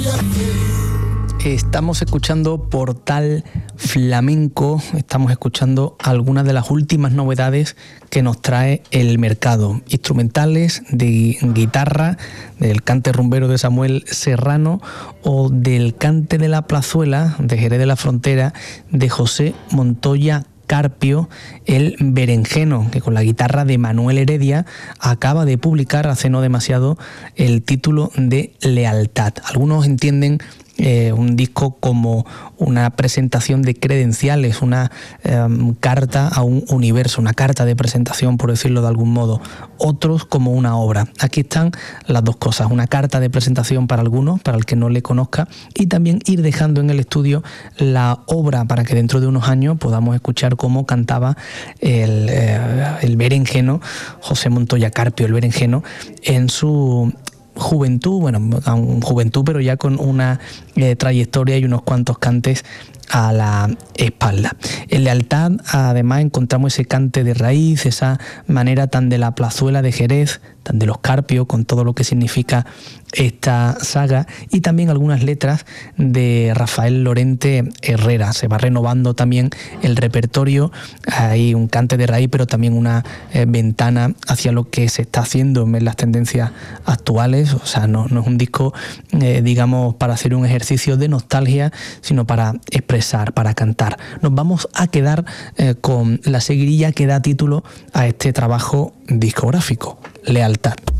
Estamos escuchando Portal Flamenco, estamos escuchando algunas de las últimas novedades que nos trae el mercado. Instrumentales de guitarra, del cante rumbero de Samuel Serrano o del cante de la plazuela de Jerez de la Frontera de José Montoya Carpio, el berenjeno, que con la guitarra de Manuel Heredia acaba de publicar hace no demasiado el título de Lealtad. Algunos entienden un disco como una presentación de credenciales, una carta a un universo, una carta de presentación, por decirlo de algún modo. Otros como una obra. Aquí están las dos cosas, una carta de presentación para algunos, para el que no le conozca, y también ir dejando en el estudio la obra para que dentro de unos años podamos escuchar cómo cantaba el berenjeno, José Montoya Carpio, el berenjeno, en su juventud, pero ya con una trayectoria y unos cuantos cantes a la espalda. En Lealtad, además, encontramos ese cante de raíz, esa manera tan de la plazuela de Jerez, tan de los Carpio, con todo lo que significa esta saga, y también algunas letras de Rafael Lorente Herrera. Se va renovando también el repertorio, hay un cante de raíz, pero también una ventana hacia lo que se está haciendo en las tendencias actuales. O sea, no es un disco, digamos, para hacer un ejercicio de nostalgia, sino para expresar, para cantar. Nos vamos a quedar con la seguidilla que da título a este trabajo discográfico, Lealtad.